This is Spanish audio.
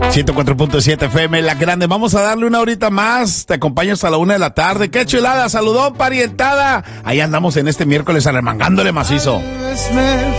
104.7 FM, La Grande. Vamos a darle una horita más. Te acompaño hasta la 1 de la tarde. ¡Qué chulada! ¡Saludón, parientada! Ahí andamos en este miércoles arremangándole macizo.